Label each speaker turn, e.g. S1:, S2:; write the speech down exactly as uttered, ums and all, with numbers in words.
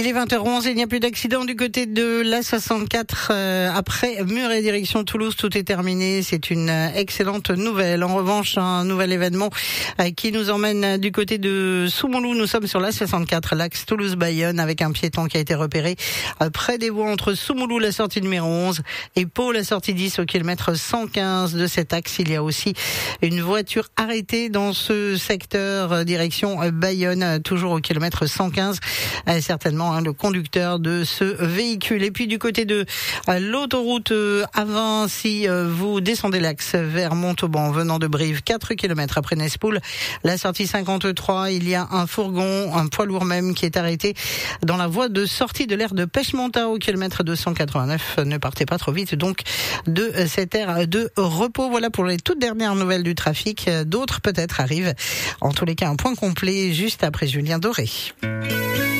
S1: Il est vingt heures onze, il n'y a plus d'accident du côté de l'A soixante-quatre. Euh, après Muret direction Toulouse, tout est terminé. C'est une excellente nouvelle. En revanche, un nouvel événement euh, qui nous emmène du côté de Soumoulou. Nous sommes sur l'A soixante-quatre, l'axe Toulouse-Bayonne, avec un piéton qui a été repéré euh, près des voies entre Soumoulou, la sortie numéro onze, et Pau, la sortie dix, au kilomètre cent quinze de cet axe. Il y a aussi une voiture arrêtée dans ce secteur, euh, direction euh, Bayonne, euh, toujours au kilomètre cent quinze. Euh, certainement Hein, le conducteur de ce véhicule. Et puis du côté de euh, l'autoroute euh, A vingt, si euh, vous descendez l'axe vers Montauban venant de Brive, quatre kilomètres après Nespoul, la sortie cinquante-trois, il y a un fourgon, un poids lourd même, qui est arrêté dans la voie de sortie de l'aire de Pêche-Monta au kilomètre deux cent quatre-vingt-neuf. Ne partez pas trop vite donc de euh, cette aire de repos. Voilà pour les toutes dernières nouvelles du trafic. D'autres peut-être arrivent. En tous les cas, un point complet juste après Julien Doré.